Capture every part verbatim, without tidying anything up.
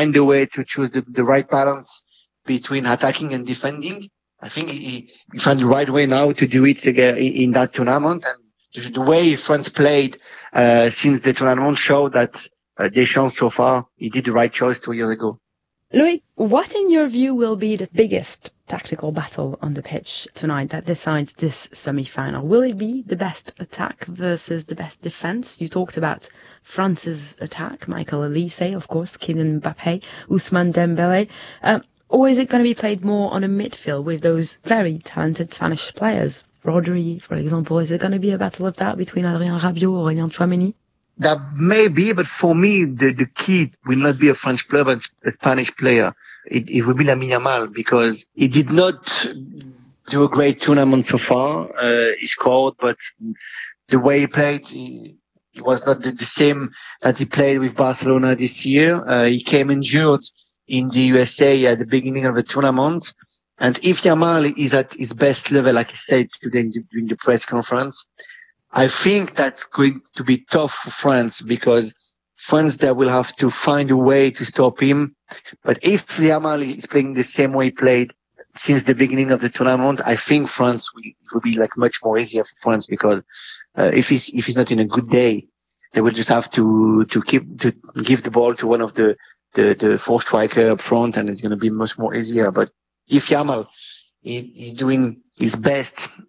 find a way to choose the, the right balance between attacking and defending. I think he, he found the right way now to do it again in that tournament. And the way France played uh, since the tournament showed that uh, Deschamps so far, he did the right choice two years ago. Loic, what in your view will be the biggest tactical battle on the pitch tonight that decides this semi-final? Will it be the best attack versus the best defence? You talked about France's attack, Michael Olise, of course, Kylian Mbappé, Ousmane Dembélé. Um, or is it going to be played more on a midfield with those very talented Spanish players? Rodri, for example, is it going to be a battle of that between Adrien Rabiot or Aurélien Tchouaméni? That may be, but for me, the, the key will not be a French player, but a Spanish player. It, it will be Lamine Yamal, because he did not do a great tournament so far. Uh, he scored, but the way he played, he, he was not the, the same that he played with Barcelona this year. Uh, he came injured in the U S A at the beginning of the tournament. And if Yamal is at his best level, like he said today during the press conference, I think that's going to be tough for France, because France, they will have to find a way to stop him. But if Yamal is playing the same way he played since the beginning of the tournament, I think France will, will be like much more easier for France, because uh, if he's if he's not in a good day, they will just have to to keep to give the ball to one of the the, the four striker up front, and it's going to be much more easier. But if Yamal is doing his best,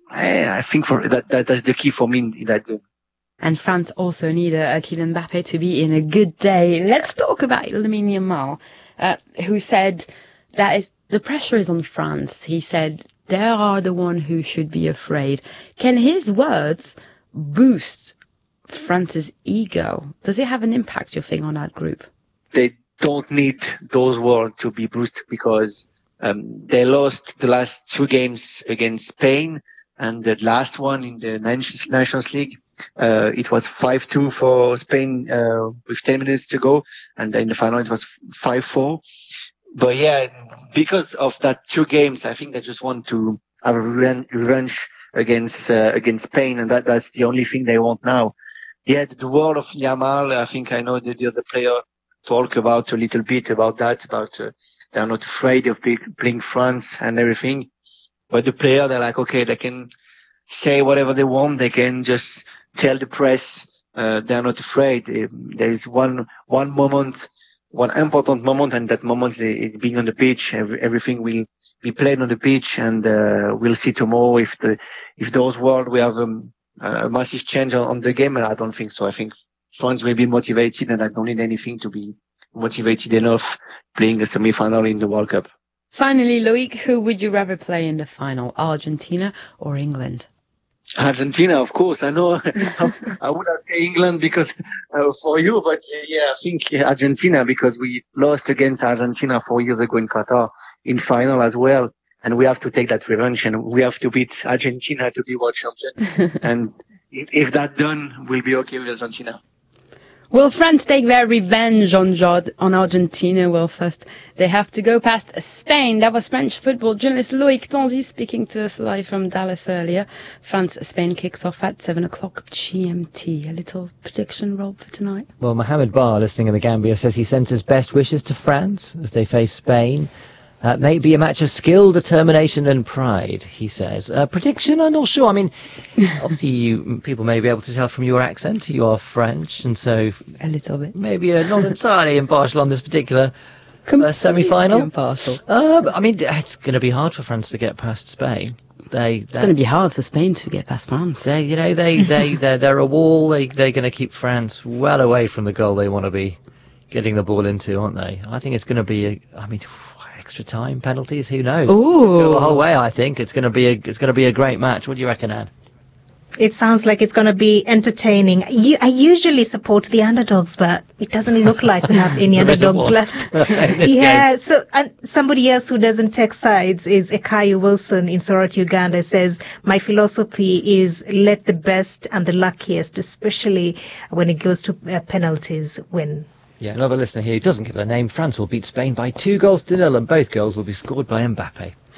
I think for that, that that's the key for me in that game. And France also need a, a Kylian Mbappé to be in a good day. Let's talk about Lamine Yamal, uh, who said that is, the pressure is on France. He said they are the one who should be afraid. Can his words boost France's ego? Does it have an impact, you think, on that group? They don't need those words to be boosted, because Um, they lost the last two games against Spain, and the last one in the Nations League, uh, it was five two for Spain, uh, with ten minutes to go, and in the final it was five four. But yeah, because of that two games, I think they just want to have a revenge against, uh, against Spain, and that, that's the only thing they want now. Yeah, the world of Yamal, I think I know that the other player talk about a little bit about that, about, uh, they're not afraid of playing France and everything. But the player, they're like, okay, they can say whatever they want. They can just tell the press, uh, they're not afraid. There is one, one moment, one important moment, and that moment is being on the pitch. Every, everything will be played on the pitch, and, uh, we'll see tomorrow if the, if those world, we have, um, a massive change on, on the game. And I don't think so. I think France will be motivated, and I don't need anything to be motivated enough playing a semi-final in the World Cup. Finally, Loic, who would you rather play in the final, Argentina or England? Argentina, of course. I know I would have said England because uh, for you, but uh, yeah, I think Argentina, because we lost against Argentina four years ago in Qatar in final as well, and we have to take that revenge, and we have to beat Argentina to be world champion. And if, if that's done, we'll be okay with Argentina. Will France take their revenge on Jod, on Argentina? Well, first they have to go past Spain. That was French football journalist Loic Tanzi speaking to us live from Dallas earlier. France-Spain kicks off at seven o'clock G M T. A little prediction, Rob, for tonight? Well, Mohamed Bar, listening in the Gambia, says he sends his best wishes to France as they face Spain. Uh, maybe a match of skill, determination and pride, he says. Uh, prediction, I'm not sure. I mean, obviously you, people may be able to tell from your accent you are French, and so... A little bit. Maybe uh, not entirely impartial on this particular uh, semi-final. Impartial. Uh, I mean, it's going to be hard for France to get past Spain. They, it's going to be hard for Spain to get past France. They, you know, they, they, they're, they're a wall. They, they're going to keep France well away from the goal they want to be getting the ball into, aren't they? I think it's going to be, a, I mean... extra time, penalties, who knows? Ooh. Go the whole way, I think. It's going to be a, it's going to be a great match. What do you reckon, Anne? It sounds like it's going to be entertaining. You, I usually support the underdogs, but it doesn't look like we have any underdogs left. Yeah, so and somebody else who doesn't take sides is Ekayu Wilson in Soroti, Uganda. Says, my philosophy is let the best and the luckiest, especially when it goes to uh, penalties, win. Yeah, another listener here who doesn't give a name. France will beat Spain by two goals to nil, and both goals will be scored by Mbappe.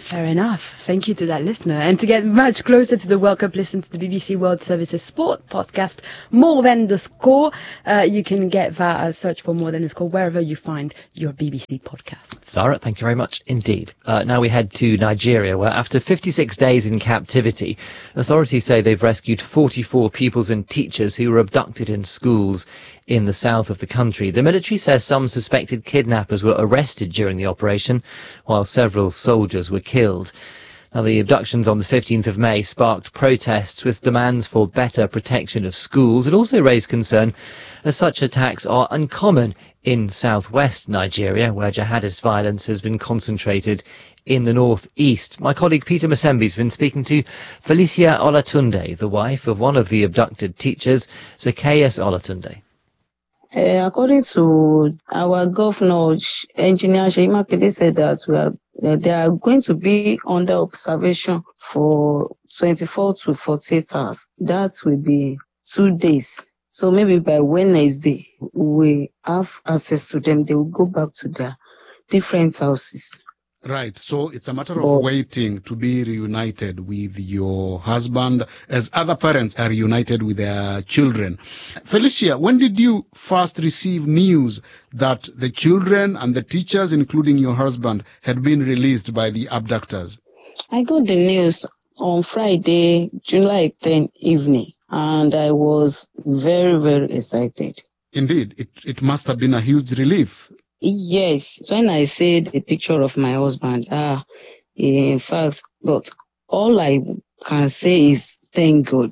Fair enough. Thank you to that listener. And to get much closer to the World Cup, listen to the B B C World Services Sport podcast, More Than the Score. Uh, you can get that, uh, search for More Than the Score wherever you find your B B C podcast. Sarah, thank you very much indeed. Uh, now we head to Nigeria, where after fifty-six days in captivity, authorities say they've rescued forty-four pupils and teachers who were abducted in schools in the south of the country. The military says some suspected kidnappers were arrested during the operation, while several soldiers were killed. Now, the abductions on the fifteenth of May sparked protests with demands for better protection of schools. It also raised concern as such attacks are uncommon in southwest Nigeria, where jihadist violence has been concentrated in the northeast. My colleague Peter Masembi has been speaking to Felicia Olatunde, the wife of one of the abducted teachers, Zacchaeus Olatunde. Uh, according to our governor, engineer Seyi Makinde said that we are, uh, they are going to be under observation for twenty-four to forty-eight hours. That will be two days. So maybe by Wednesday, we have access to them. They will go back to their different houses. Right. So it's a matter of waiting to be reunited with your husband as other parents are reunited with their children. Felicia, when did you first receive news that the children and the teachers, including your husband, had been released by the abductors? I got the news on Friday, July tenth evening, and I was very, very excited. Indeed, it, it must have been a huge relief. Yes, when I see the picture of my husband, ah, in fact, but all I can say is thank God.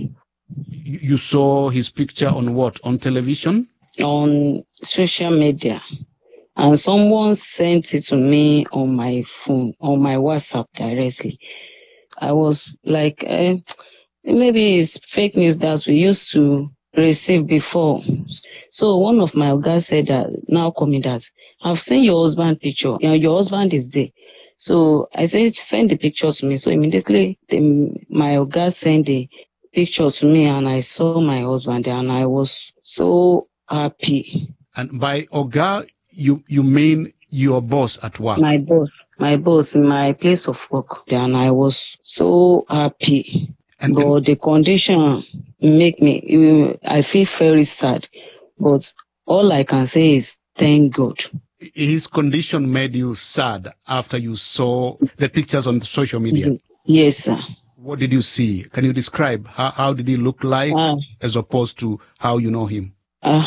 You saw his picture on what? On television? On social media. And someone sent it to me on my phone, on my WhatsApp directly. I was like, eh, maybe it's fake news that we used to receive before. So one of my guys said that, now coming that, I've seen your husband picture. You know, your husband is there. So I said, send the picture to me. So immediately the, my guy sent the picture to me and I saw my husband there and I was so happy. And by Oga, you, you mean your boss at work? My boss. My boss in my place of work. And I was so happy. And but the condition make me, I feel very sad. But all I can say is thank God. His condition made you sad after you saw the pictures on the social media? Yes, sir. What did you see? Can you describe how, how did he look like uh, as opposed to how you know him? Uh,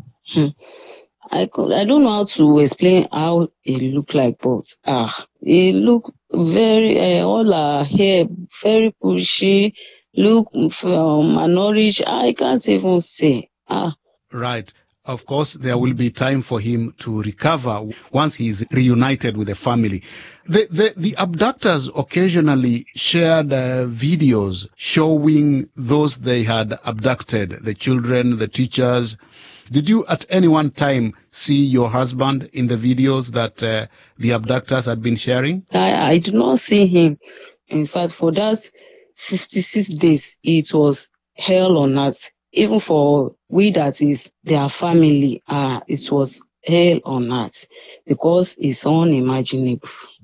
I, could, I don't know how to explain how he looked like, but ah, he looked very, uh, all our hair, very bushy, look um, malnourished. I can't even say. Ah. Right. Of course, there will be time for him to recover once he is reunited with the family. The, the, the abductors occasionally shared uh, videos showing those they had abducted, the children, the teachers. Did you at any one time see your husband in the videos that uh, the abductors had been sharing? I, I did not see him. In fact, for that fifty-six days, it was hell on earth. Even for we that is their family, uh, it was hell on earth because it's unimaginable.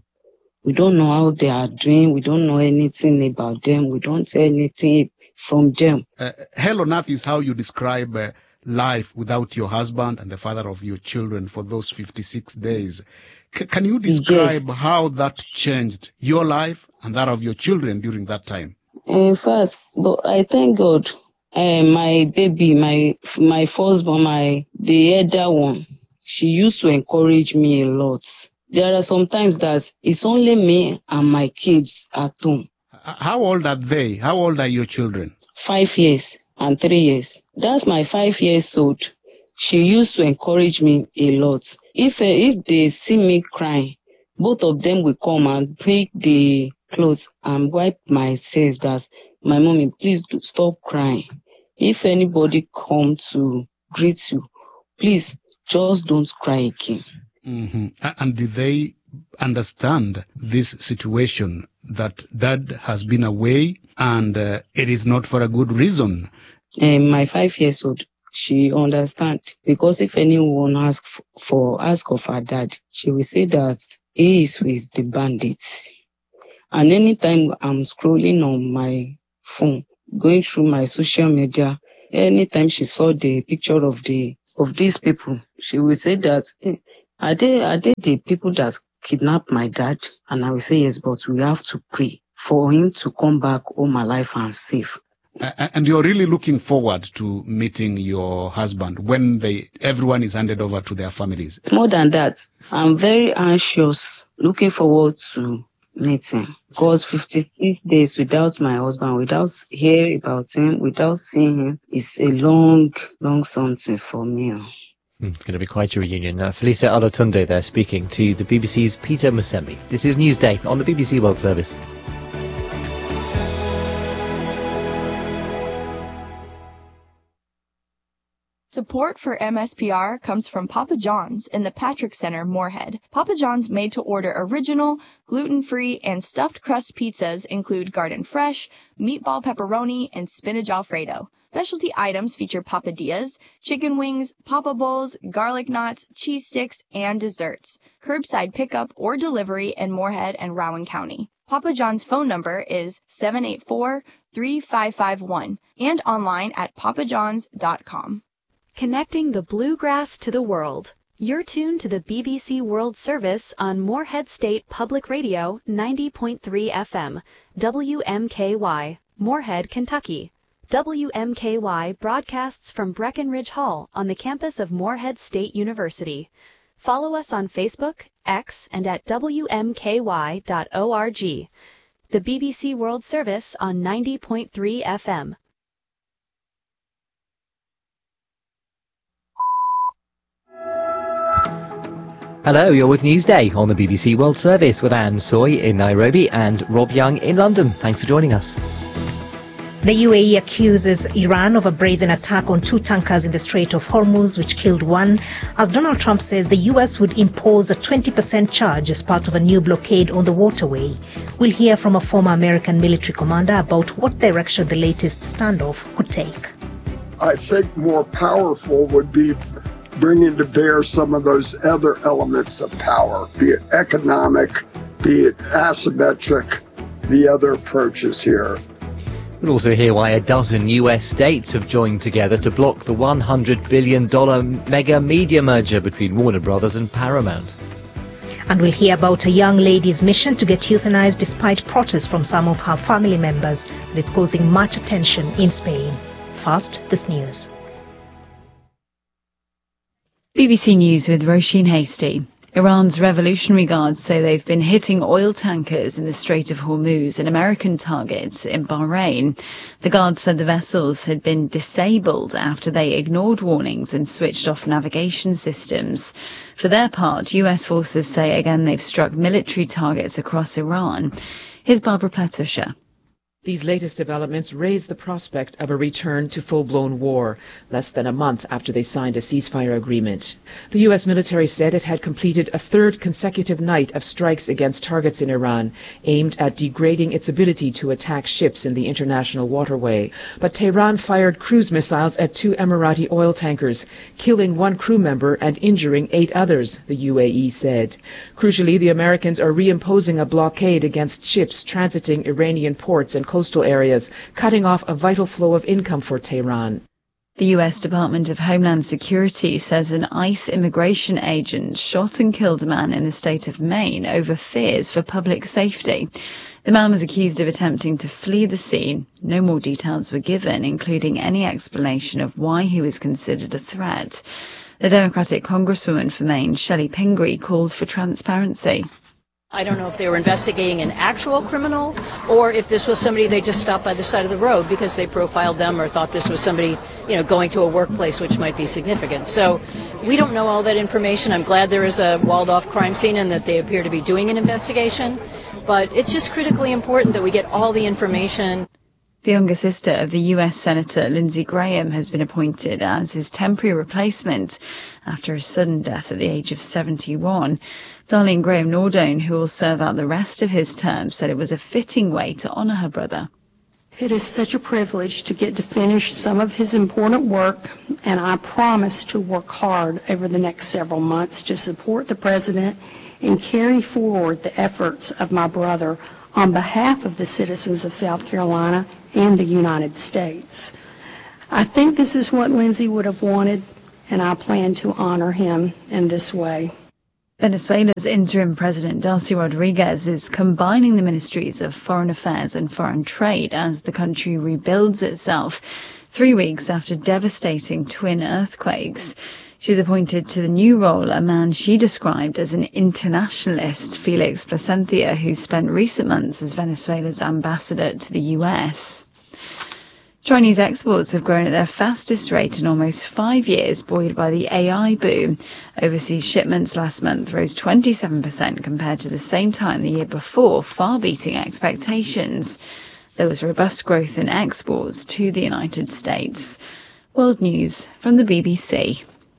We don't know how they are doing. We don't know anything about them. We don't hear anything from them. Uh, hell on earth is how you describe uh, life without your husband and the father of your children for those fifty-six days. C- can you describe yes. how that changed your life and that of your children during that time? In fact, but I thank God. Uh, my baby, my my firstborn, my the elder one, she used to encourage me a lot. There are some times that it's only me and my kids at home. How old are they? How old are your children? Five years and three years. That's my five years old. She used to encourage me a lot. If uh, if they see me crying, both of them will come and pick the clothes and wipe my tears. That my mommy, please do stop crying. If anybody come to greet you, please just don't cry again. Mm-hmm. And did they understand this situation that dad has been away and uh, it is not for a good reason? And my five years old, she understand because if anyone ask for ask of her dad, she will say that he is with the bandits. And anytime I'm scrolling on my phone, going through my social media, anytime she saw the picture of the of these people, she will say that, hey, are they are they the people that kidnapped my dad? And I will say yes, but we have to pray for him to come back home alive and safe. Uh, and you're really looking forward to meeting your husband when they everyone is handed over to their families? More than that, I'm very anxious, looking forward to meeting. Because fifty-six days without my husband, without hearing about him, without seeing him, is a long, long something for me. It's going to be quite a reunion. Uh, Felicia Olatunde there speaking to the B B C's Peter Musembi. This is Newsday on the B B C World Service. Support for M S P R comes from Papa John's in the Patrick Center, Moorhead. Papa John's made-to-order original, gluten-free, and stuffed crust pizzas include garden fresh, meatball pepperoni, and spinach alfredo. Specialty items feature papadillas, chicken wings, papa bowls, garlic knots, cheese sticks, and desserts. Curbside pickup or delivery in Moorhead and Rowan County. Papa John's phone number is seven eight four, three five five one and online at papa johns dot com. Connecting the bluegrass to the world. You're tuned to the B B C World Service on Moorhead State Public Radio ninety point three F M, W M K Y, Moorhead, Kentucky. W M K Y broadcasts from Breckenridge Hall on the campus of Moorhead State University. Follow us on Facebook, X, and at W M K Y dot org. The B B C World Service on ninety point three F M. Hello, you're with Newsday on the B B C World Service with Anne Soy in Nairobi and Rob Young in London. Thanks for joining us. The U A E accuses Iran of a brazen attack on two tankers in the Strait of Hormuz, which killed one, as Donald Trump says the U S would impose a twenty percent charge as part of a new blockade on the waterway. We'll hear from a former American military commander about what direction the latest standoff could take. I think more powerful would be bringing to bear some of those other elements of power, be it economic, be it asymmetric, the other approaches here. We'll also hear why a dozen U S states have joined together to block the one hundred billion dollars mega media merger between Warner Brothers and Paramount. And we'll hear about a young lady's mission to get euthanized despite protests from some of her family members, and it's causing much attention in Spain. First, this news. B B C News with Roisin Hasty. Iran's Revolutionary Guards say they've been hitting oil tankers in the Strait of Hormuz and American targets in Bahrain. The guards said the vessels had been disabled after they ignored warnings and switched off navigation systems. For their part, U S forces say again they've struck military targets across Iran. Here's Barbara Platusha. These latest developments raise the prospect of a return to full-blown war, less than a month after they signed a ceasefire agreement. The U S military said it had completed a third consecutive night of strikes against targets in Iran, aimed at degrading its ability to attack ships in the international waterway. But Tehran fired cruise missiles at two Emirati oil tankers, killing one crew member and injuring eight others, the U A E said. Crucially, the Americans are reimposing a blockade against ships transiting Iranian ports and coastal areas, cutting off a vital flow of income for Tehran. The U S Department of Homeland Security says an ICE immigration agent shot and killed a man in the state of Maine over fears for public safety. The man was accused of attempting to flee the scene. No more details were given, including any explanation of why he was considered a threat. The Democratic Congresswoman for Maine, Shelley Pingree, called for transparency. I don't know if they were investigating an actual criminal or if this was somebody they just stopped by the side of the road because they profiled them or thought this was somebody, you know, going to a workplace which might be significant. So we don't know all that information. I'm glad there is a walled-off crime scene and that they appear to be doing an investigation. But it's just critically important that we get all the information. The younger sister of the U S Senator Lindsey Graham has been appointed as his temporary replacement after a sudden death at the age of seventy-one. Darlene Graham Nordone, who will serve out the rest of his term, said it was a fitting way to honour her brother. It is such a privilege to get to finish some of his important work, and I promise to work hard over the next several months to support the President and carry forward the efforts of my brother on behalf of the citizens of South Carolina and the United States. I think this is what Lindsay would have wanted, and I plan to honor him in this way. Venezuela's interim president, Delcy Rodriguez, is combining the ministries of foreign affairs and foreign trade as the country rebuilds itself three weeks after devastating twin earthquakes. She's appointed to the new role a man she described as an internationalist, Felix Placencia, who spent recent months as Venezuela's ambassador to the U S. Chinese exports have grown at their fastest rate in almost five years, buoyed by the A I boom. Overseas shipments last month rose twenty-seven percent compared to the same time the year before, far beating expectations. There was robust growth in exports to the United States. World News from the B B C.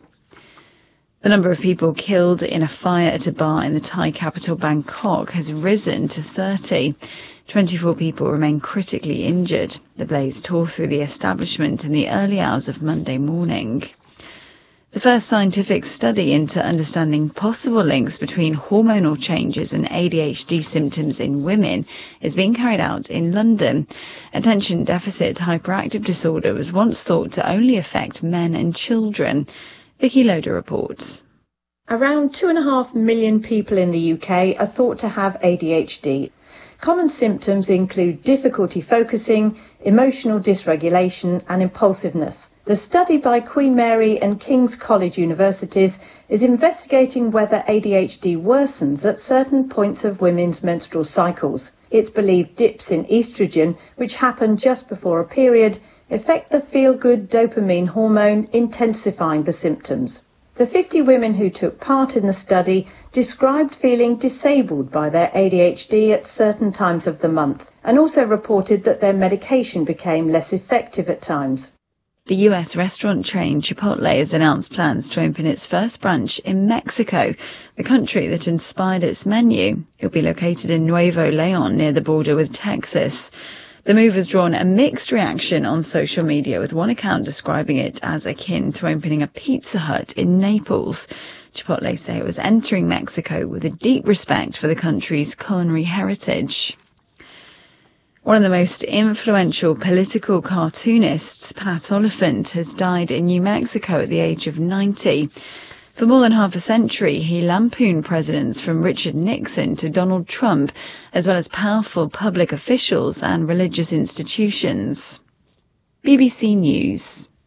The number of people killed in a fire at a bar in the Thai capital Bangkok has risen to thirty. twenty-four people remain critically injured. The blaze tore through the establishment in the early hours of Monday morning. The first scientific study into understanding possible links between hormonal changes and A D H D symptoms in women is being carried out in London. Attention deficit hyperactive disorder was once thought to only affect men and children. Vicky Loader reports. Around two and a half million people in the U K are thought to have A D H D. Common symptoms include difficulty focusing, emotional dysregulation and impulsiveness. The study by Queen Mary and King's College Universities is investigating whether A D H D worsens at certain points of women's menstrual cycles. It's believed dips in estrogen, which happen just before a period, affect the feel-good dopamine hormone, intensifying the symptoms. The fifty women who took part in the study described feeling disabled by their A D H D at certain times of the month, and also reported that their medication became less effective at times. The U S restaurant chain Chipotle has announced plans to open its first branch in Mexico, the country that inspired its menu. It will be located in Nuevo Leon, near the border with Texas. The move has drawn a mixed reaction on social media, with one account describing it as akin to opening a Pizza Hut in Naples. Chipotle say it was entering Mexico with a deep respect for the country's culinary heritage. One of the most influential political cartoonists, Pat Oliphant, has died in New Mexico at the age of ninety. For more than half a century, he lampooned presidents from Richard Nixon to Donald Trump, as well as powerful public officials and religious institutions. B B C News.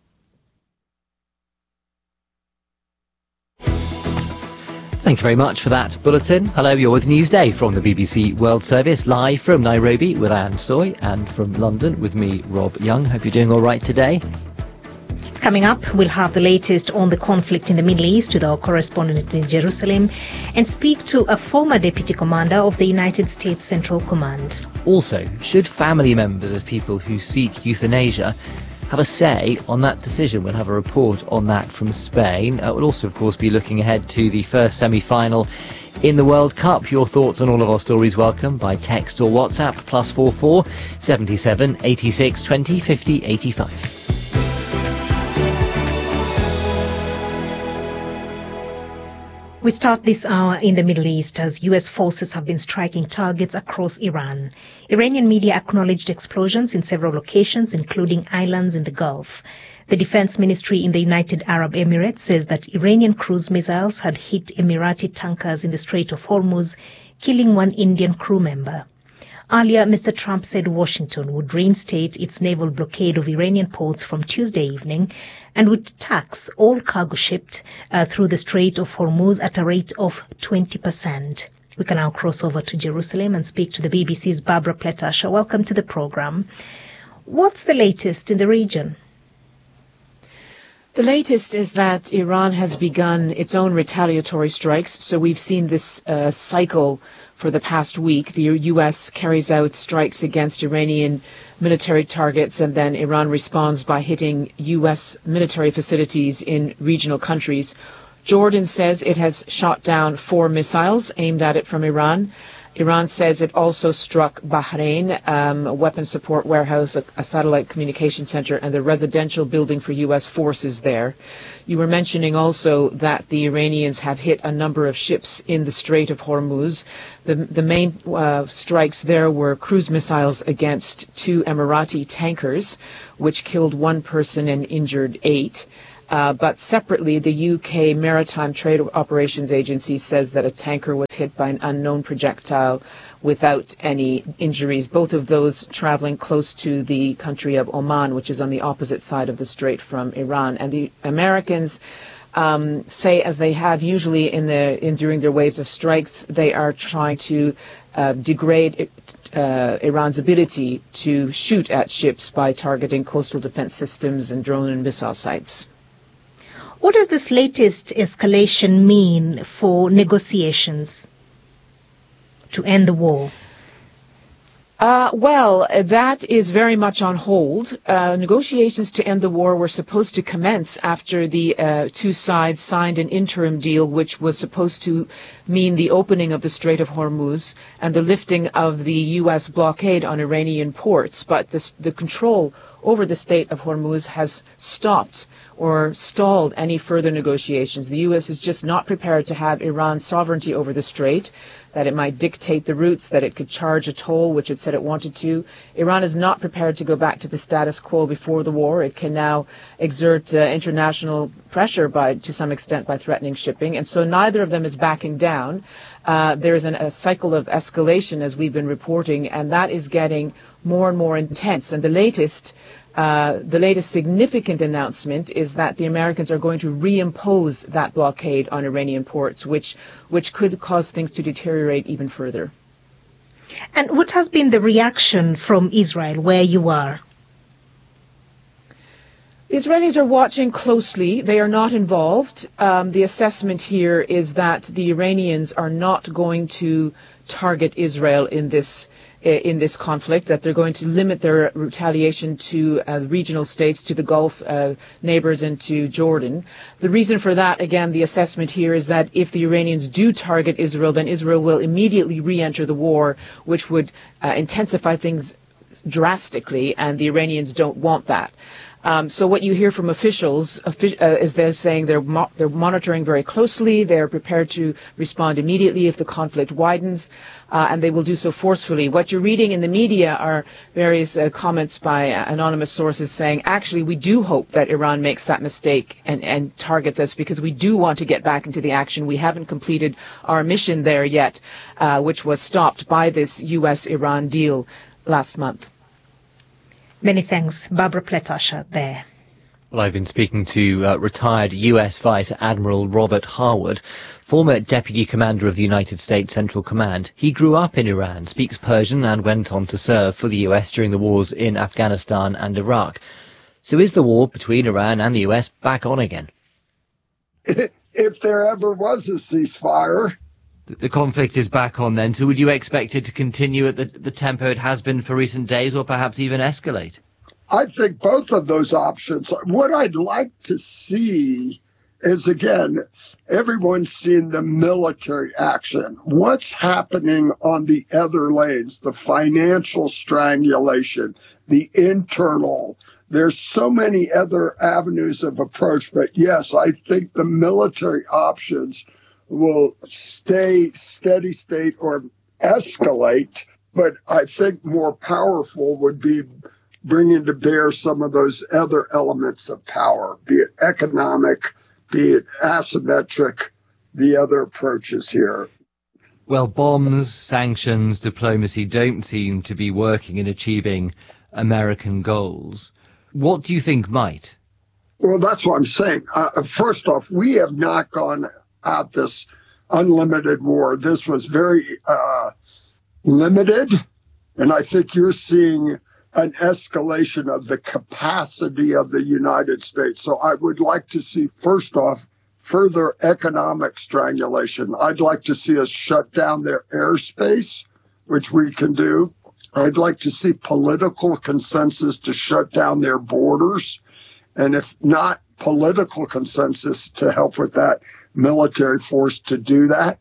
Thank you very much for that bulletin. Hello, you're with Newsday from the B B C World Service, live from Nairobi with Anne Soy, and from London with me, Rob Young. Hope you're doing all right today. Coming up, we'll have the latest on the conflict in the Middle East with our correspondent in Jerusalem and speak to a former deputy commander of the United States Central Command. Also, should family members of people who seek euthanasia have a say on that decision? We'll have a report on that from Spain. Uh, we'll also, of course, be looking ahead to the first semi-final in the World Cup. Your thoughts on all of our stories welcome by text or WhatsApp, plus four four seventy-seven eighty-six twenty fifty eighty-five. We start this hour in the Middle East as U S forces have been striking targets across Iran. Iranian media acknowledged explosions in several locations, including islands in the Gulf. The Defense Ministry in the United Arab Emirates says that Iranian cruise missiles had hit Emirati tankers in the Strait of Hormuz, killing one Indian crew member. Earlier, Mister Trump said Washington would reinstate its naval blockade of Iranian ports from Tuesday evening and would tax all cargo shipped uh, through the Strait of Hormuz at a rate of twenty percent. We can now cross over to Jerusalem and speak to the B B C's Barbara Pletasha. Welcome to the program. What's the latest in the region? The latest is that Iran has begun its own retaliatory strikes. So we've seen this uh, cycle for the past week. The U S carries out strikes against Iranian military targets, and then Iran responds by hitting U S military facilities in regional countries. Jordan says it has shot down four missiles aimed at it from Iran. Iran says it also struck Bahrain, um, a weapons support warehouse, a, a satellite communication center, and the residential building for U S forces there. You were mentioning also that the Iranians have hit a number of ships in the Strait of Hormuz. The, the main uh, strikes there were cruise missiles against two Emirati tankers, which killed one person and injured eight. Uh, but separately, the U K Maritime Trade Operations Agency says that a tanker was hit by an unknown projectile without any injuries, both of those traveling close to the country of Oman, which is on the opposite side of the strait from Iran. And the Americans um, say, as they have usually in the, in, during their waves of strikes, they are trying to uh, degrade uh, Iran's ability to shoot at ships by targeting coastal defense systems and drone and missile sites. What does this latest escalation mean for negotiations to end the war? Uh, well, that is very much on hold. Uh, negotiations to end the war were supposed to commence after the uh, two sides signed an interim deal, which was supposed to mean the opening of the Strait of Hormuz and the lifting of the U S blockade on Iranian ports. But this, the control over the Strait of Hormuz has stopped or stalled any further negotiations. The U S is just not prepared to have Iran's sovereignty over the strait, that it might dictate the routes, that it could charge a toll, which it said it wanted to. Iran is not prepared to go back to the status quo before the war. It can now exert uh, international pressure by, to some extent, by threatening shipping, and so neither of them is backing down. Uh, there is an, a cycle of escalation, as we've been reporting, and that is getting more and more intense. And the latest Uh, the latest significant announcement is that the Americans are going to reimpose that blockade on Iranian ports, which, which could cause things to deteriorate even further. And what has been the reaction from Israel, where you are? The Israelis are watching closely. They are not involved. Um, the assessment here is that the Iranians are not going to target Israel in this in this conflict, that they're going to limit their retaliation to uh, regional states, to the Gulf uh, neighbors, and to Jordan. The reason for that, again, the assessment here is that if the Iranians do target Israel, then Israel will immediately re-enter the war, which would uh, intensify things drastically, and the Iranians don't want that. Um, so what you hear from officials uh, is they're saying they're, mo- they're monitoring very closely, they're prepared to respond immediately if the conflict widens, uh, and they will do so forcefully. What you're reading in the media are various uh, comments by uh, anonymous sources saying, actually, we do hope that Iran makes that mistake and, and targets us, because we do want to get back into the action. We haven't completed our mission there yet, uh, which was stopped by this U S Iran deal last month. Many thanks. Barbara Pletasher there. Well, I've been speaking to uh, retired U S Vice Admiral Robert Harwood, former Deputy Commander of the United States Central Command. He grew up in Iran, speaks Persian, and went on to serve for the U S during the wars in Afghanistan and Iraq. So is the war between Iran and the U S back on again? If there ever was a ceasefire. The conflict is back on then, so would you expect it to continue at the, the tempo it has been for recent days, or perhaps even escalate? I think both of those options. What I'd like to see is, again, everyone's seen the military action. What's happening on the other lanes, the financial strangulation, the internal. There's so many other avenues of approach, but yes, I think the military options will stay steady state or escalate, but I think more powerful would be bringing to bear some of those other elements of power, be it economic, be it asymmetric, the other approaches here. Well, bombs, sanctions, diplomacy don't seem to be working in achieving American goals. What do you think might? Well, that's what I'm saying. Uh, first off, we have not gone at this unlimited war. This was very uh, limited, and I think you're seeing an escalation of the capacity of the United States. So I would like to see, first off, further economic strangulation. I'd like to see us shut down their airspace, which we can do. I'd like to see political consensus to shut down their borders, and if not political consensus to help with that, military force to do that.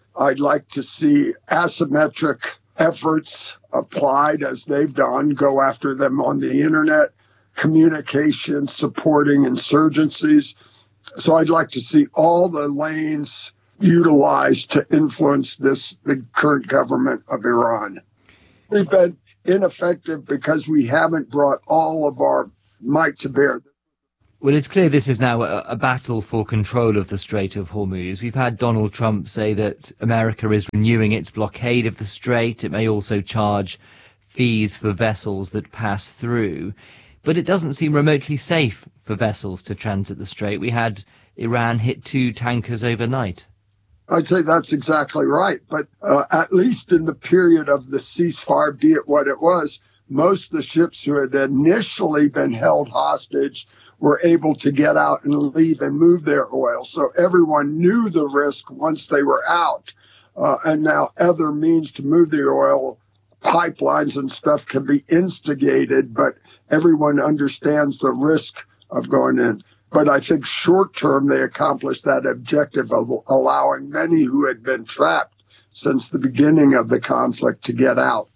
I'd like to see asymmetric efforts applied as they've done, go after them on the internet, communication, supporting insurgencies. So I'd like to see all the lanes utilized to influence this, the current government of Iran. We've been ineffective because we haven't brought all of our might to bear. Well, it's clear this is now a, a battle for control of the Strait of Hormuz. We've had Donald Trump say that America is renewing its blockade of the Strait. It may also charge fees for vessels that pass through. But it doesn't seem remotely safe for vessels to transit the Strait. We had Iran hit two tankers overnight. I'd say that's exactly right. But uh, at least in the period of the ceasefire, be it what it was, most of the ships who had initially been held hostage were able to get out and leave and move their oil. So everyone knew the risk once they were out. Uh, and now other means to move the oil, pipelines and stuff, can be instigated, but everyone understands the risk of going in. But I think short term they accomplished that objective of allowing many who had been trapped since the beginning of the conflict to get out.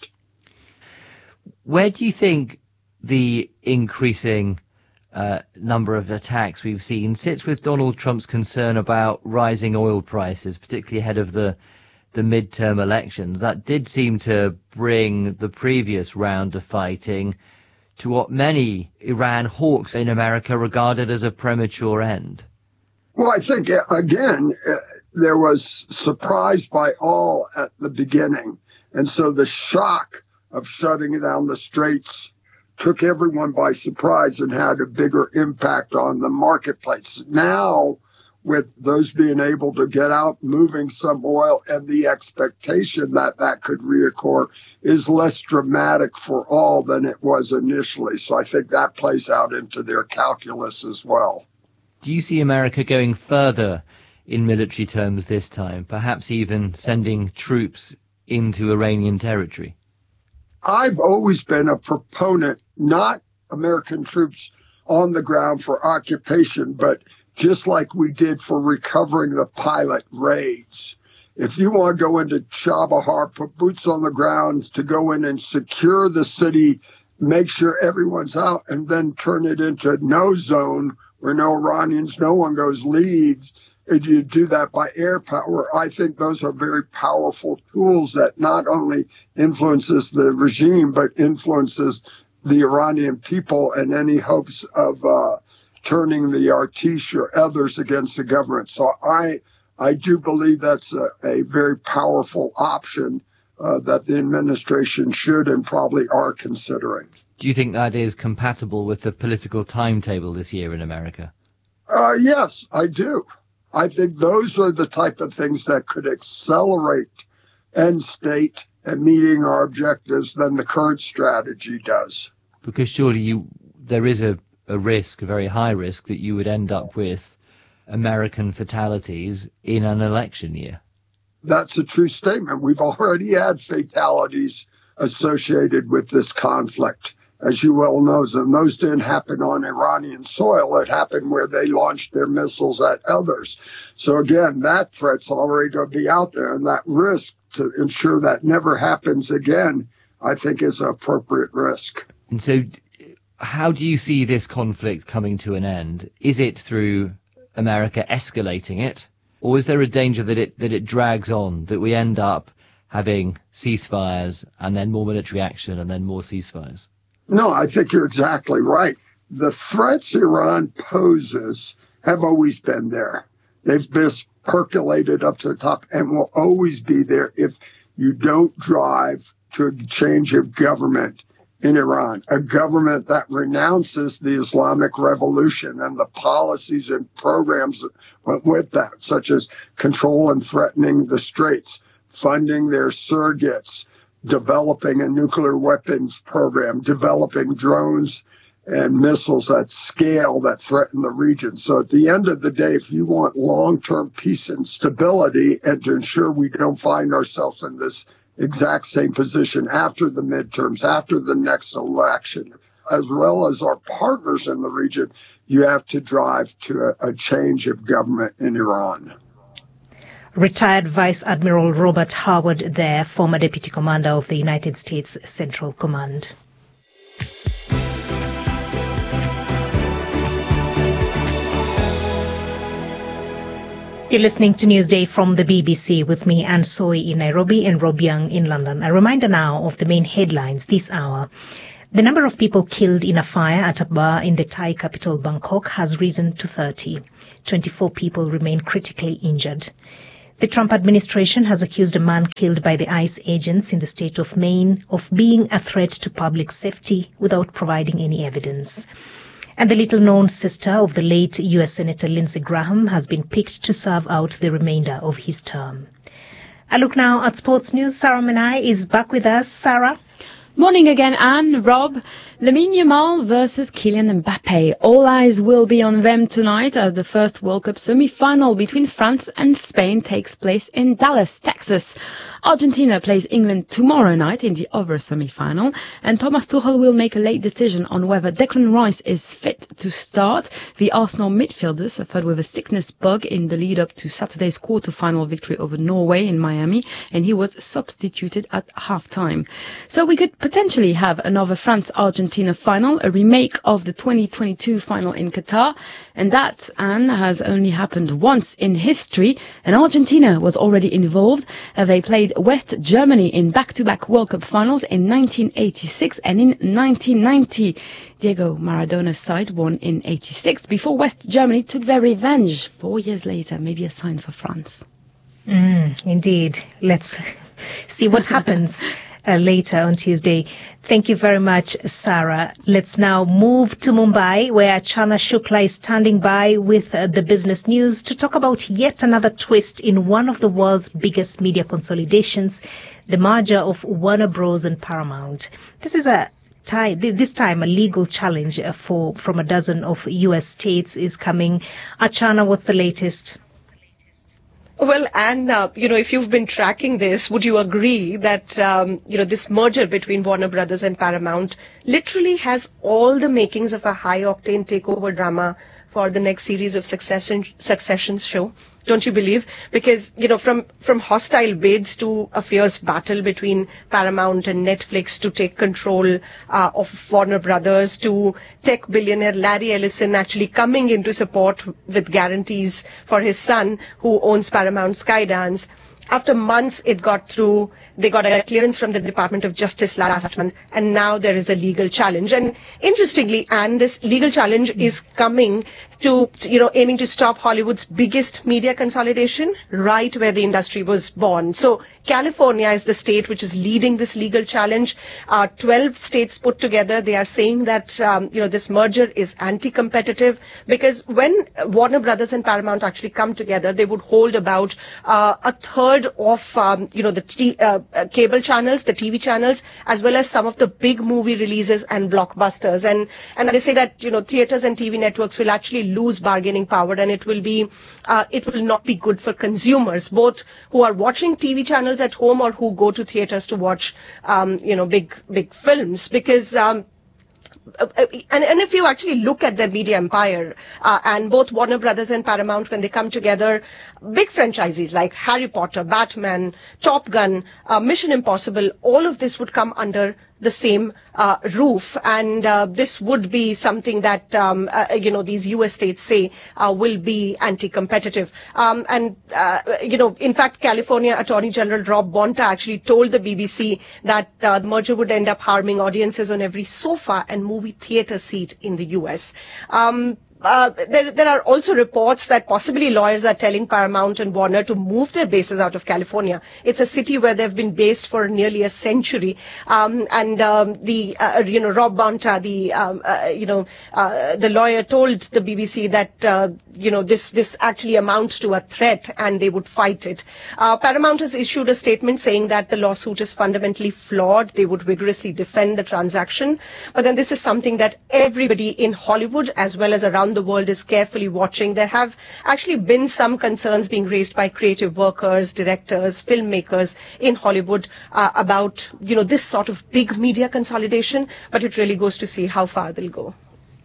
Where do you think the increasing uh, number of attacks we've seen sits with Donald Trump's concern about rising oil prices, particularly ahead of the the midterm elections? That did seem to bring the previous round of fighting to what many Iran hawks in America regarded as a premature end. Well, I think, again, uh, there was surprise by all at the beginning. And so the shock of shutting down the straits took everyone by surprise and had a bigger impact on the marketplace. Now, with those being able to get out, moving some oil, and the expectation that that could reoccur is less dramatic for all than it was initially. So I think that plays out into their calculus as well. Do you see America going further in military terms this time, perhaps even sending troops into Iranian territory? I've always been a proponent, not American troops on the ground for occupation, but just like we did for recovering the pilot raids. If you want to go into Chabahar, put boots on the ground to go in and secure the city, make sure everyone's out, and then turn it into no zone where no Iranians, no one goes, leaves, and you do that by air power. I think those are very powerful tools that not only influences the regime, but influences the Iranian people and any hopes of uh, turning the Artish or others against the government. So I I do believe that's a, a very powerful option uh, that the administration should and probably are considering. Do you think that is compatible with the political timetable this year in America? Uh, yes, I do. I think those are the type of things that could accelerate end state and meeting our objectives than the current strategy does. Because surely you there is a a risk, a very high risk, that you would end up with American fatalities in an election year. That's a true statement. We've already had fatalities associated with this conflict, as you well know, and those didn't happen on Iranian soil. It happened where they launched their missiles at others. So again, that threat's already going to be out there, and that risk to ensure that never happens again, I think, is an appropriate risk. And so how do you see this conflict coming to an end? Is it through America escalating it, or is there a danger that it that it drags on, that we end up having ceasefires and then more military action and then more ceasefires? No, I think you're exactly right. The threats Iran poses have always been there. They've just percolated up to the top and will always be there if you don't drive to a change of government in Iran, a government that renounces the Islamic Revolution and the policies and programs that went with that, such as control and threatening the straits, funding their surrogates, developing a nuclear weapons program, developing drones and missiles at scale that threaten the region. So at the end of the day, if you want long-term peace and stability and to ensure we don't find ourselves in this exact same position after the midterms, after the next election, as well as our partners in the region, you have to drive to a, a change of government in Iran. retired Vice Admiral Robert Howard there, former Deputy Commander of the United States Central Command. You're listening to Newsday from the B B C with me, Anne Soy in Nairobi and Rob Young in London. A reminder now of the main headlines this hour. The number of people killed in a fire at a bar in the Thai capital Bangkok has risen to thirty. twenty-four people remain critically injured. The Trump administration has accused a man killed by the ICE agents in the state of Maine of being a threat to public safety without providing any evidence. And the little-known sister of the late U S Senator Lindsey Graham has been picked to serve out the remainder of his term. A look now at sports news. Sarah Menai is back with us. Sarah? Morning again, Anne, Rob. Lamine Yamal versus Kylian Mbappe. All eyes will be on them tonight as the first World Cup semi-final between France and Spain takes place in Dallas, Texas. Argentina plays England tomorrow night in the other semi-final, and Thomas Tuchel will make a late decision on whether Declan Rice is fit to start. The Arsenal midfielder suffered with a sickness bug in the lead-up to Saturday's quarter-final victory over Norway in Miami, and he was substituted at half-time. So we could potentially have another France-Argentina final, a remake of the twenty twenty-two final in Qatar, and that, Anne, has only happened once in history, and Argentina was already involved. Uh, they played West Germany in back-to-back World Cup finals in nineteen eighty-six and in nineteen ninety. Diego Maradona's side won in eighty-six before West Germany took their revenge four years later. Maybe a sign for France. Mm, indeed. Let's see what happens uh, later on Tuesday. Thank you very much, Sarah. Let's now move to Mumbai, where Achana Shukla is standing by with uh, the business news to talk about yet another twist in one of the world's biggest media consolidations, the merger of Warner Bros. And Paramount. This is a Time, this time a legal challenge uh, for from a dozen of U S states is coming. Achana, what's the latest? Well, and, uh, you know, if you've been tracking this, would you agree that, um, you know, this merger between Warner Brothers and Paramount literally has all the makings of a high-octane takeover drama for the next series of Succession, Succession's show? Don't you believe? Because, you know, from, from hostile bids to a fierce battle between Paramount and Netflix to take control uh, of Warner Brothers, to tech billionaire Larry Ellison actually coming into support with guarantees for his son who owns Paramount Skydance. After months, it got through. They got a clearance from the Department of Justice last month, and now there is a legal challenge. And interestingly, Anne, this legal challenge is coming to, you know, aiming to stop Hollywood's biggest media consolidation right where the industry was born. So California is the state which is leading this legal challenge. Uh, twelve states put together, they are saying that, um, you know, this merger is anti-competitive because when Warner Brothers and Paramount actually come together, they would hold about uh, a third of, um, you know, the t- uh, uh, cable channels, the T V channels, as well as some of the big movie releases and blockbusters. And, and they say that, you know, theaters and T V networks will actually lose bargaining power, and it will be, uh, it will not be good for consumers, both who are watching T V channels at home or who go to theaters to watch, um, you know, big, big films, because, um, Uh, and, and if you actually look at the media empire, uh, and both Warner Brothers and Paramount, when they come together, big franchises like Harry Potter, Batman, Top Gun, uh, Mission Impossible, all of this would come under the same uh, roof, and uh, this would be something that um, uh, you know these U S states say uh, will be anti-competitive. Um, and uh, you know, in fact, California Attorney General Rob Bonta actually told the B B C that uh, the merger would end up harming audiences on every sofa and movie theater seat in the U S. Um, Uh, there, there are also reports that possibly lawyers are telling Paramount and Warner to move their bases out of California. It's a city where they've been based for nearly a century. Um, and um, the, uh, you know, Rob Bonta, the, um, uh, you know, uh, the lawyer told the B B C that, uh, you know, this, this actually amounts to a threat and they would fight it. Uh, Paramount has issued a statement saying that the lawsuit is fundamentally flawed. They would vigorously defend the transaction. But then this is something that everybody in Hollywood as well as around the world is carefully watching. There have actually been some concerns being raised by creative workers, directors, filmmakers in Hollywood uh, about, you know, this sort of big media consolidation, but it really goes to see how far they'll go.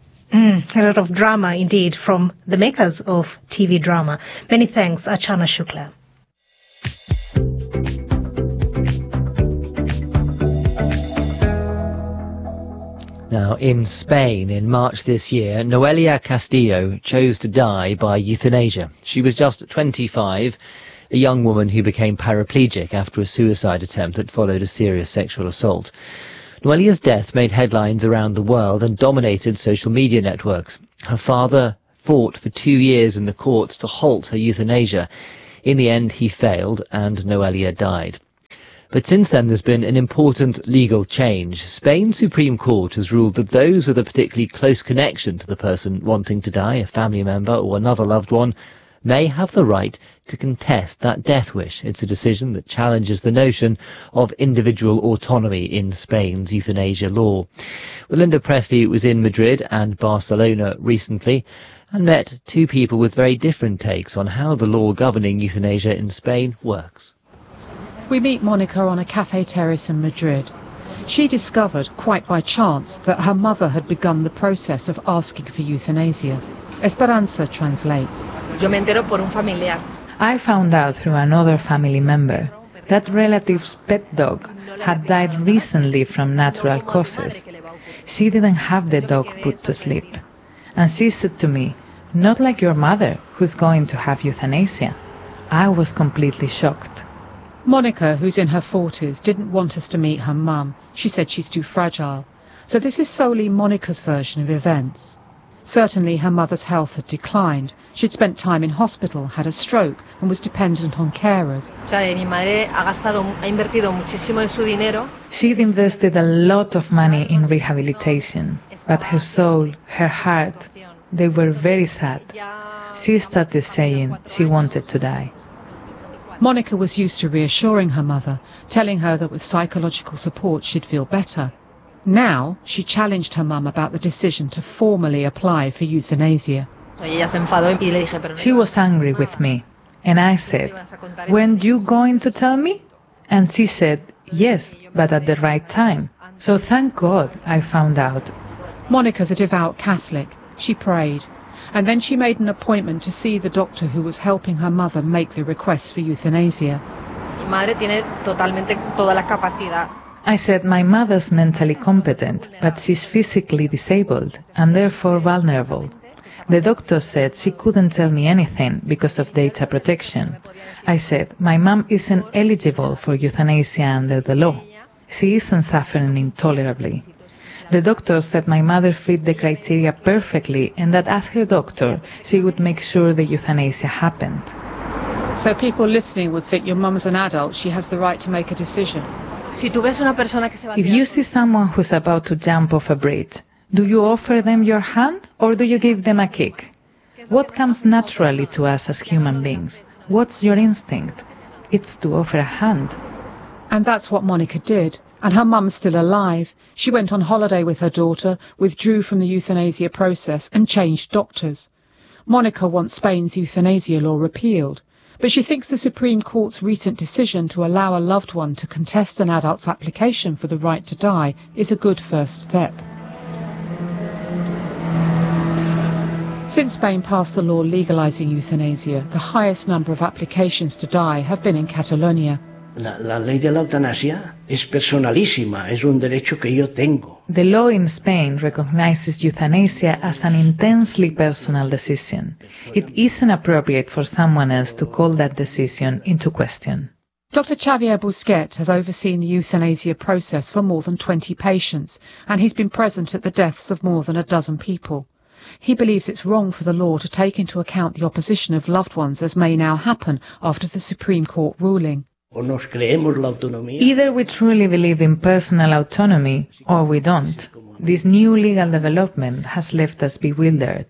Mm, a lot of drama indeed from the makers of T V drama. Many thanks, Achana Shukla. Now, in Spain, in March this year, Noelia Castillo chose to die by euthanasia. She was just twenty-five, a young woman who became paraplegic after a suicide attempt that followed a serious sexual assault. Noelia's death made headlines around the world and dominated social media networks. Her father fought for two years in the courts to halt her euthanasia. In the end, he failed, and Noelia died. But since then, there's been an important legal change. Spain's Supreme Court has ruled that those with a particularly close connection to the person wanting to die, a family member or another loved one, may have the right to contest that death wish. It's a decision that challenges the notion of individual autonomy in Spain's euthanasia law. Well, Linda Presley was in Madrid and Barcelona recently and met two people with very different takes on how the law governing euthanasia in Spain works. We meet Monica on a cafe terrace in Madrid. She discovered, quite by chance, that her mother had begun the process of asking for euthanasia. Esperanza translates. I found out through another family member that relative's pet dog had died recently from natural causes. She didn't have the dog put to sleep. And she said to me, "Not like your mother, who's going to have euthanasia." I was completely shocked. Monica, who's in her forties, didn't want us to meet her mum. She said she's too fragile. So this is solely Monica's version of events. Certainly her mother's health had declined. She'd spent time in hospital, had a stroke, and was dependent on carers. She'd invested a lot of money in rehabilitation, but her soul, her heart, they were very sad. She started saying she wanted to die. Monica was used to reassuring her mother, telling her that with psychological support she'd feel better. Now, she challenged her mum about the decision to formally apply for euthanasia. She was angry with me, and I said, "Weren't you going to tell me?" And she said, "Yes, but at the right time." So thank God I found out. Monica's a devout Catholic. She prayed. And then she made an appointment to see the doctor who was helping her mother make the request for euthanasia. I said my mother's mentally competent, but she's physically disabled and therefore vulnerable. The doctor said she couldn't tell me anything because of data protection. I said my mom isn't eligible for euthanasia under the law. She isn't suffering intolerably. The doctor said my mother fit the criteria perfectly and that as her doctor, she would make sure the euthanasia happened. So people listening would think your mum's an adult, she has the right to make a decision. If you see someone who's about to jump off a bridge, do you offer them your hand or do you give them a kick? What comes naturally to us as human beings? What's your instinct? It's to offer a hand. And that's what Monica did. And her mum's still alive. She went on holiday with her daughter, withdrew from the euthanasia process and changed doctors. Monica wants Spain's euthanasia law repealed, but she thinks the Supreme Court's recent decision to allow a loved one to contest an adult's application for the right to die is a good first step. Since Spain passed the law legalizing euthanasia, the highest number of applications to die have been in Catalonia. La, la ley de la eutanasia es personalísima, es un derecho que yo tengo. The law in Spain recognizes euthanasia as an intensely personal decision. It isn't appropriate for someone else to call that decision into question. Doctor Xavier Busquet has overseen the euthanasia process for more than twenty patients, and he's been present at the deaths of more than a dozen people. He believes it's wrong for the law to take into account the opposition of loved ones, as may now happen after the Supreme Court ruling. Either we truly believe in personal autonomy, or we don't. This new legal development has left us bewildered.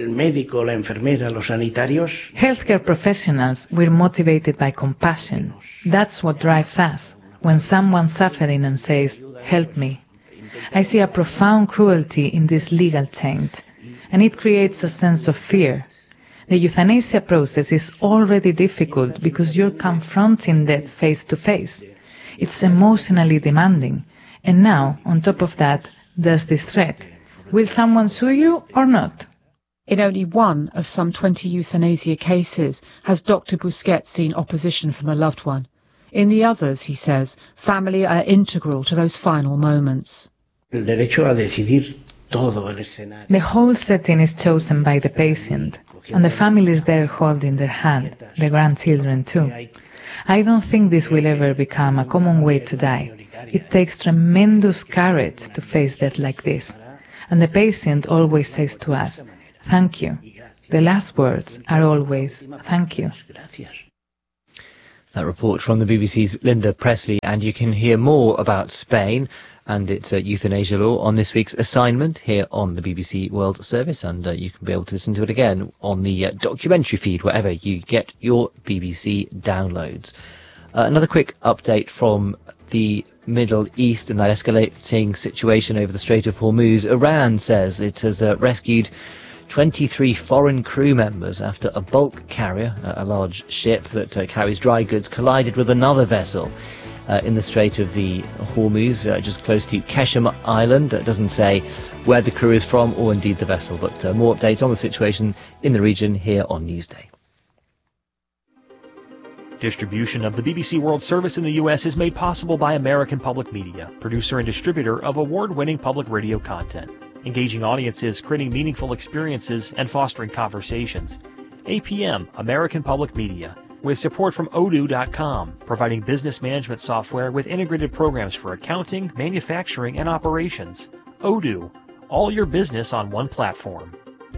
Healthcare professionals, we're motivated by compassion. That's what drives us. When someone's suffering and says, "Help me." I see a profound cruelty in this legal change, and it creates a sense of fear. The euthanasia process is already difficult because you're confronting death face to face. It's emotionally demanding. And now, on top of that, there's this threat. Will someone sue you or not? In only one of some twenty euthanasia cases has Doctor Busquets seen opposition from a loved one. In the others, he says, family are integral to those final moments. El derecho a decidir todo el escenario. The whole setting is chosen by the patient, and the family is there holding their hand, the grandchildren too. I don't think this will ever become a common way to die. It takes tremendous courage to face death like this. And the patient always says to us, thank you. The last words are always, thank you. That report from the B B C's Linda Presley, and you can hear more about Spain and its uh, euthanasia law on this week's assignment here on the B B C World Service, and uh, you can be able to listen to it again on the uh, documentary feed wherever you get your B B C downloads. Uh, another quick update from the Middle East and that escalating situation over the Strait of Hormuz. Iran says it has uh, rescued twenty-three foreign crew members after a bulk carrier, a large ship that uh, carries dry goods, collided with another vessel uh, in the Strait of the Hormuz, uh, just close to Keshem Island. It doesn't say where the crew is from or indeed the vessel, but uh, more updates on the situation in the region here on Newsday. Distribution of the B B C World Service in the U S is made possible by American Public Media, producer and distributor of award-winning public radio content, engaging audiences, creating meaningful experiences, and fostering conversations. A P M, American Public Media, with support from Odoo dot com, providing business management software with integrated programs for accounting, manufacturing, and operations. Odoo, all your business on one platform.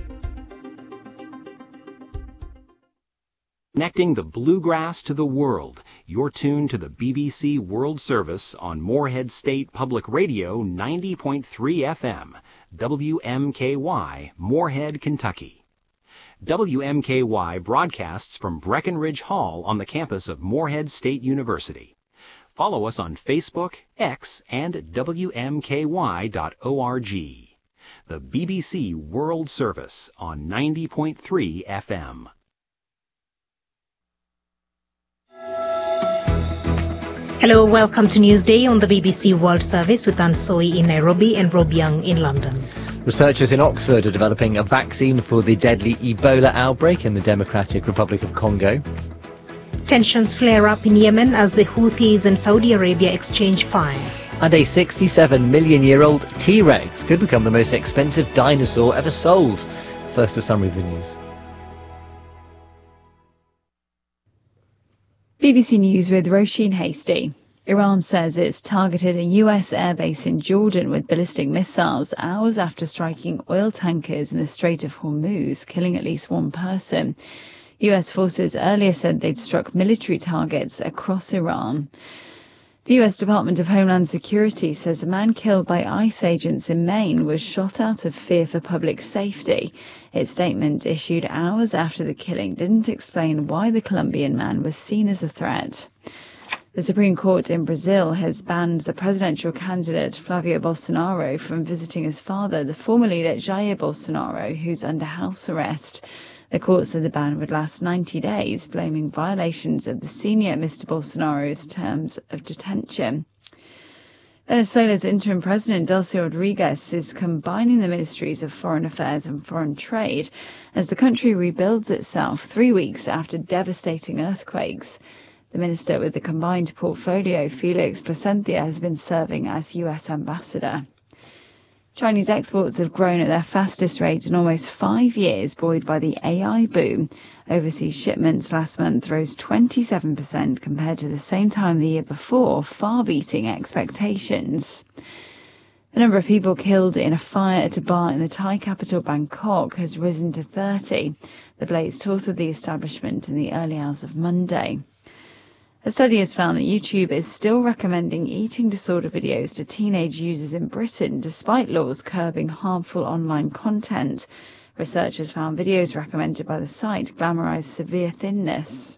Connecting the bluegrass to the world. You're tuned to the B B C World Service on Morehead State Public Radio ninety point three F M, W M K Y, Morehead, Kentucky. W M K Y broadcasts from Breckenridge Hall on the campus of Morehead State University. Follow us on Facebook, X, and W M K Y dot org. The B B C World Service on ninety point three F M. Hello, welcome to Newsday on the B B C World Service with Ansoi in Nairobi and Rob Young in London. Researchers in Oxford are developing a vaccine for the deadly Ebola outbreak in the Democratic Republic of Congo. Tensions flare up in Yemen as the Houthis and Saudi Arabia exchange fire. And a sixty-seven million year old T-Rex could become the most expensive dinosaur ever sold. First, a summary of the news. B B C News with Roisin Hasty. Iran says it's targeted a U S airbase in Jordan with ballistic missiles hours after striking oil tankers in the Strait of Hormuz, killing at least one person. U S forces earlier said they'd struck military targets across Iran. The U S Department of Homeland Security says a man killed by ICE agents in Maine was shot out of fear for public safety. Its statement, issued hours after the killing, didn't explain why the Colombian man was seen as a threat. The Supreme Court in Brazil has banned the presidential candidate Flavio Bolsonaro from visiting his father, the former leader Jair Bolsonaro, who's under house arrest. The court said the ban would last ninety days, blaming violations of the senior Mister Bolsonaro's terms of detention. Venezuela's interim president, Delcy Rodriguez, is combining the ministries of Foreign Affairs and Foreign Trade as the country rebuilds itself three weeks after devastating earthquakes. The minister with the combined portfolio, Felix Placencia, has been serving as U S ambassador. Chinese exports have grown at their fastest rate in almost five years, buoyed by the A I boom. Overseas shipments last month rose twenty-seven percent compared to the same time the year before, far beating expectations. The number of people killed in a fire at a bar in the Thai capital Bangkok has risen to thirty. The blaze tortured the establishment in the early hours of Monday. A study has found that YouTube is still recommending eating disorder videos to teenage users in Britain, despite laws curbing harmful online content. Researchers found videos recommended by the site glamorize severe thinness.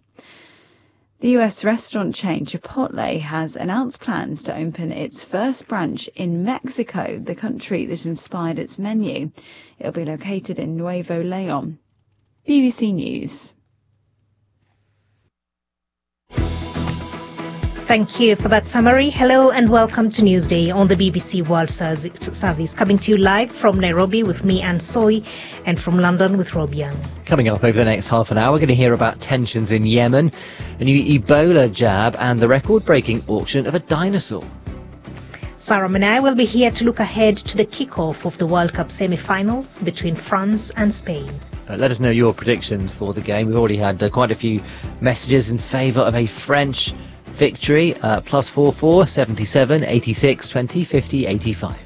The U S restaurant chain Chipotle has announced plans to open its first branch in Mexico, the country that inspired its menu. It will be located in Nuevo León. B B C News. Thank you for that summary. Hello and welcome to Newsday on the B B C World Service, coming to you live from Nairobi with me, Anne Soy, and from London with Rob Young. Coming up over the next half an hour, we're going to hear about tensions in Yemen, a new Ebola jab, and the record-breaking auction of a dinosaur. Sarah and I will be here to look ahead to the kick-off of the World Cup semi-finals between France and Spain. Uh, let us know your predictions for the game. We've already had uh, quite a few messages in favour of a French victory. Uh, plus four four seventy-seven eighty-six twenty fifty eighty-five.